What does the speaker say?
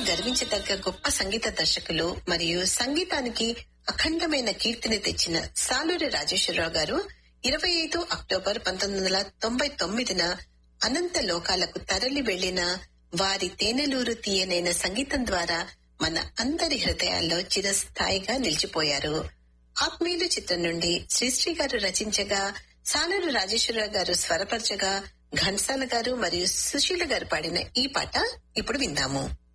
గర్వించదగ్గ గొప్ప సంగీత దర్శకులు మరియు సంగీతానికి అఖండమైన కీర్తిని తెచ్చిన సాలూరి రాజేశ్వరరావు గారు 25 అక్టోబర్ 1999 అనంత లోకాలకు తరలి వెళ్లిన వారి తేనెలూరు తీయనైన సంగీతం ద్వారా మన అందరి హృదయాల్లో చిరస్థాయిగా నిలిచిపోయారు. ఆత్మీయులు చిత్రం నుండి శ్రీశ్రీ గారు రచించగా, సాలూరి రాజేశ్వరరావు గారు స్వరపరచగా, ఘంటసాల గారు మరియు సుశీల గారు పాడిన ఈ పాట ఇప్పుడు విందాము.